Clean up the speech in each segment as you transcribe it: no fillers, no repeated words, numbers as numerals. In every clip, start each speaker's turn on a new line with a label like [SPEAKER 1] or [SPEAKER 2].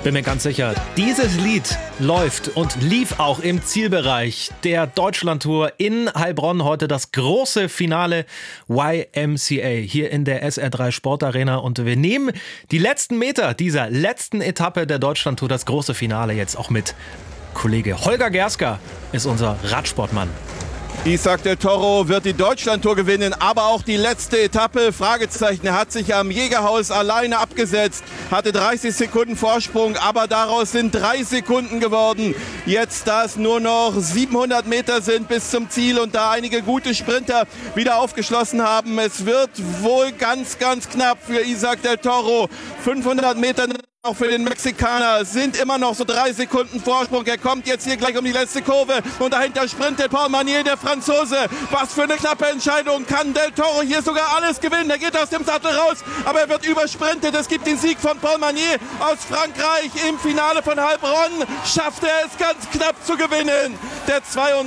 [SPEAKER 1] Bin mir ganz sicher, dieses Lied läuft und lief auch im Zielbereich der Deutschlandtour in Heilbronn. Heute das große Finale YMCA hier in der SR3 Sportarena. Und wir nehmen die letzten Meter dieser letzten Etappe der Deutschlandtour, das große Finale, jetzt auch mit. Kollege Holger Gerska ist unser Radsportmann.
[SPEAKER 2] Isaac del Toro wird die Deutschlandtour gewinnen, aber auch die letzte Etappe, Fragezeichen. Er hat sich am Jägerhaus alleine abgesetzt, hatte 30 Sekunden Vorsprung, aber daraus sind 3 Sekunden geworden. Jetzt, da es nur noch 700 Meter sind bis zum Ziel und da einige gute Sprinter wieder aufgeschlossen haben, es wird wohl ganz, ganz knapp für Isaac del Toro. 500 Meter auch für den Mexikaner sind immer noch so 3 Sekunden Vorsprung. Er kommt jetzt hier gleich um die letzte Kurve und dahinter sprintet Paul Magnier, der Franzose. Was für eine knappe Entscheidung. Kann del Toro hier sogar alles gewinnen. Er geht aus dem Sattel raus, aber er wird übersprintet. Es gibt den Sieg von Paul Magnier aus Frankreich im Finale von Heilbronn. Schafft er es ganz knapp zu gewinnen. Der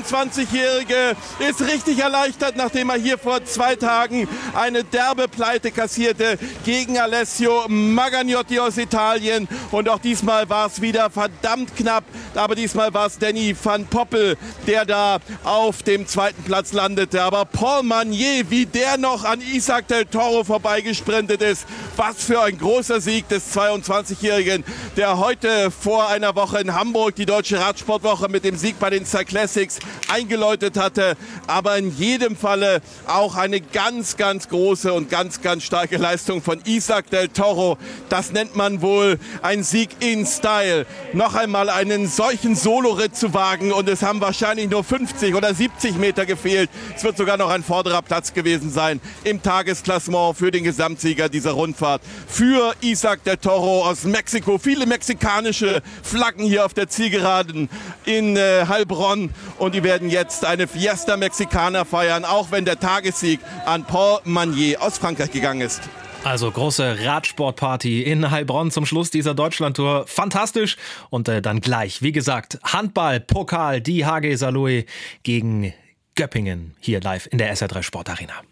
[SPEAKER 2] 22-Jährige ist richtig erleichtert, nachdem er hier vor 2 Tagen eine derbe Pleite kassierte gegen Alessio Magagnotti aus Italien. Und auch diesmal war es wieder verdammt knapp, aber diesmal war es Danny van Poppel, der da auf dem 2. Platz landete. Aber Paul Magnier, wie der noch an Isaac del Toro vorbeigesprintet ist, was für ein großer Sieg des 22-Jährigen, der heute vor einer Woche in Hamburg die Deutsche Radsportwoche mit dem Sieg bei den Cyclassics eingeläutet hatte. Aber in jedem Falle auch eine ganz, ganz große und ganz, ganz starke Leistung von Isaac del Toro. Das nennt man wohl ein Sieg in Style. Noch einmal einen solchen Soloritt zu wagen und es haben wahrscheinlich nur 50 oder 70 Meter gefehlt. Es wird sogar noch ein vorderer Platz gewesen sein im Tagesklassement für den Gesamtsieger dieser Rundfahrt. Für Isaac del Toro aus Mexiko. Viele mexikanische Flaggen hier auf der Zielgeraden in Heilbronn und die werden jetzt eine Fiesta Mexicana feiern, auch wenn der Tagessieg an Paul Magnier aus Frankreich gegangen ist.
[SPEAKER 1] Also große Radsportparty in Heilbronn zum Schluss dieser Deutschlandtour. Fantastisch. Und dann gleich, wie gesagt, Handball, Pokal, die HG Saarlouis gegen Göppingen hier live in der SR3 Sportarena.